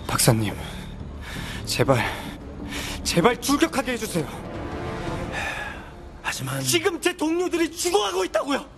박사님, 제발 출격하게 해주세요. 하지만 지금 제 동료들이 죽어가고 있다고요.